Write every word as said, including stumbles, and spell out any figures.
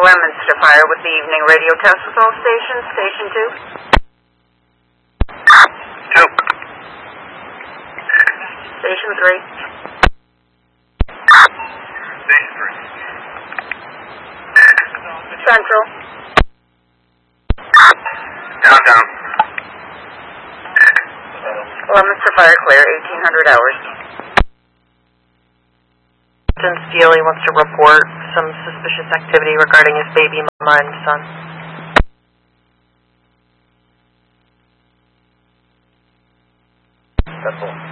Leominster Fire with the evening radio test with all stations. Station two. Two. Station three. Station three. Central. Down, down. Leominster Fire clear, eighteen hundred hours. Steely wants to report some suspicious activity regarding his baby mama and son. That's all.